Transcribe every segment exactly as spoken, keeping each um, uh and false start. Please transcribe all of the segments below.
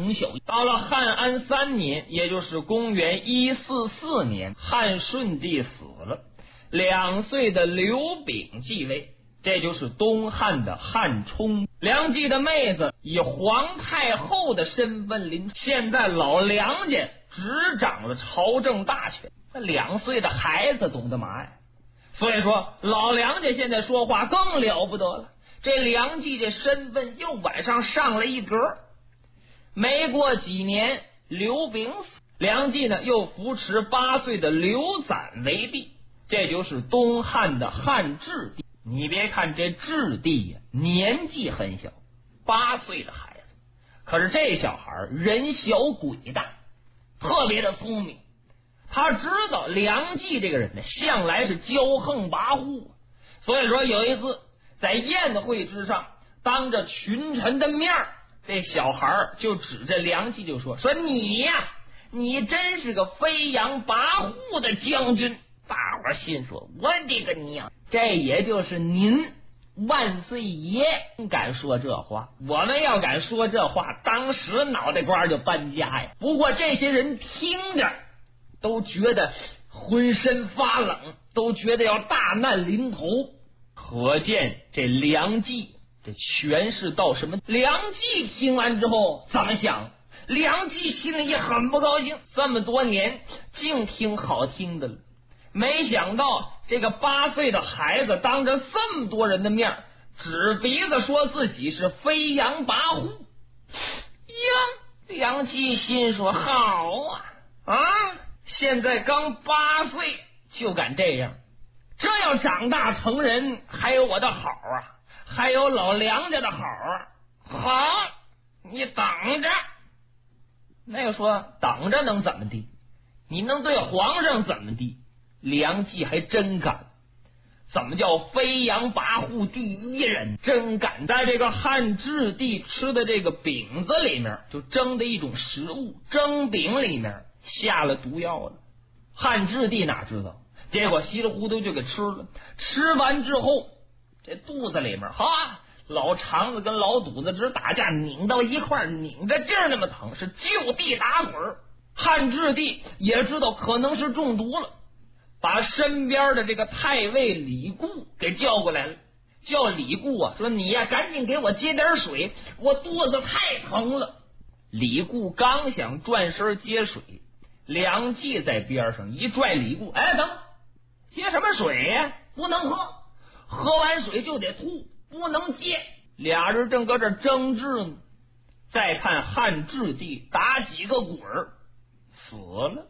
成效。到了汉安三年，也就是公元一四四年，汉顺帝死了，两岁的刘炳继位，这就是东汉的汉冲。梁冀的妹子以皇太后的身份临，现在老梁家执掌了朝政大权，那两岁的孩子懂得嘛呀？所以说老梁家现在说话更了不得了，这梁冀这身份又往上上了一格。没过几年，刘炳死，梁冀呢又扶持八岁的刘攒为帝，这就是东汉的汉质帝。你别看这质帝呀，年纪很小，八岁的孩子，可是这小孩人小鬼大，特别的聪明。他知道梁冀这个人呢，向来是骄横跋扈，所以说有一次在宴会之上，当着群臣的面，这小孩就指着梁冀就说：“说你呀，你真是个飞扬跋扈的将军。”大伙心说：“我的个娘！这也就是您万岁爷敢说这话，我们要敢说这话，当时脑袋瓜就搬家呀。”不过这些人听着都觉得浑身发冷，都觉得要大难临头。可见这梁冀这权势到什么？梁冀听完之后怎么想？梁冀心里也很不高兴，这么多年净听好听的了，没想到这个八岁的孩子当着这么多人的面指鼻子说自己是飞扬跋扈呀！梁冀心说：好啊啊！现在刚八岁就敢这样，这要长大成人，还有我的好啊，还有老梁家的好啊！好，你等着。那又说等着能怎么地？你能对皇上怎么地？梁冀还真敢。怎么叫飞扬跋扈第一人？真敢在这个汉质帝吃的这个饼子里面，就蒸的一种食物，蒸饼里面下了毒药了。汉质帝哪知道，结果稀里糊涂就给吃了。吃完之后，这肚子里面哈，老肠子跟老肚子直打架，拧到一块，拧着劲儿那么疼，是就地打滚。汉质帝也知道可能是中毒了，把身边的这个太尉李固给叫过来了，叫李固啊，说你呀赶紧给我接点水，我肚子太疼了。李固刚想转身接水，梁冀在边上一拽李固，哎，等接什么水呀？不能喝，喝完水就得吐，不能接。俩人正搁这争执呢，再看汉质帝打几个滚儿死了。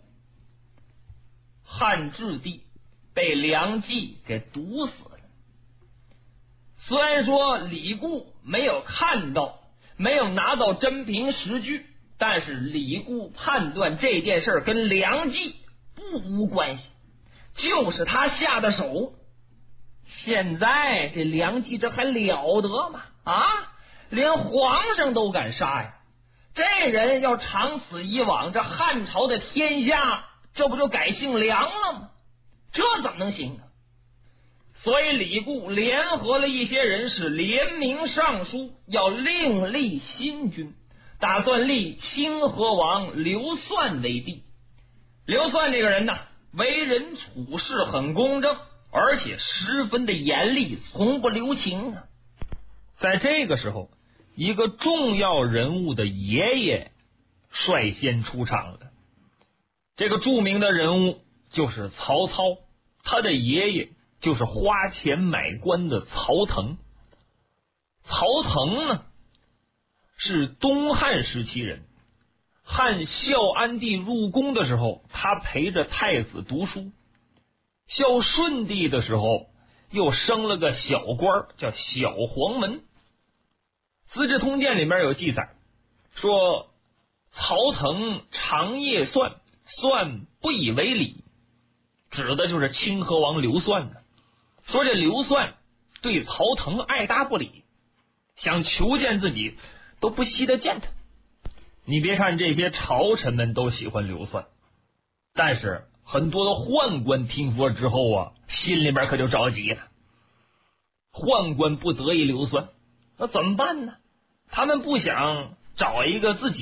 汉质帝被梁冀给毒死了。虽然说李固没有看到，没有拿到真凭实据，但是李固判断这件事跟梁冀不无关系，就是他下的手。现在这梁冀这还了得吗？啊，连皇上都敢杀呀！这人要长此以往，这汉朝的天下这不就改姓梁了吗？这怎么能行啊？所以李固联合了一些人士，联名上书，要另立新君，打算立清河王刘算为帝。刘算这个人呢，为人处事很公正，而且十分的严厉，从不留情啊。在这个时候，一个重要人物的爷爷率先出场了。这个著名的人物就是曹操，他的爷爷就是花钱买官的曹腾。曹腾呢是东汉时期人，汉孝安帝入宫的时候，他陪着太子读书。孝顺帝的时候又升了个小官，叫小黄门。资治通鉴里面有记载说，曹腾常夜算，算不以为礼，指的就是清河王刘算呢。说这刘算对曹腾爱答不理，想求见自己都不稀得见他。你别看这些朝臣们都喜欢刘算，但是很多的宦官听说之后啊，心里边可就着急了。宦官不得意刘算，那怎么办呢？他们不想找一个自己